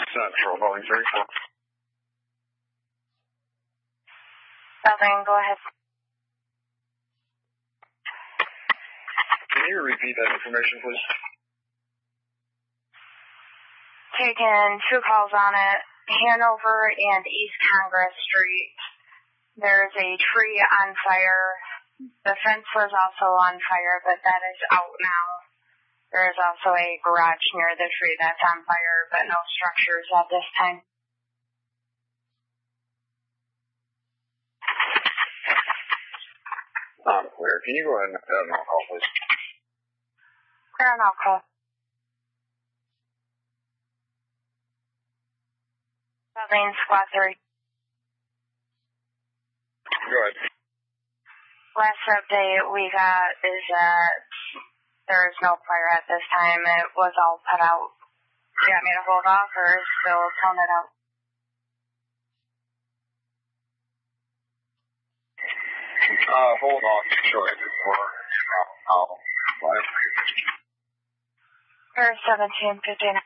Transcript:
Central, going 34. Southern, go ahead. Can you repeat that information, please? Taken 2 calls on it. Hanover and East Congress Street. There's a tree on fire. The fence was also on fire, but that is out now. There is also a garage near the tree that's on fire, but no structures at this time. Clear. Can you go ahead and have an call, please? Clear and I'll call. Southern Squad 3. Go ahead. Last update we got is that there is no fire at this time. It was all put out. You want me to hold off or still tone it out? Hold on. Go ahead. There's 1759.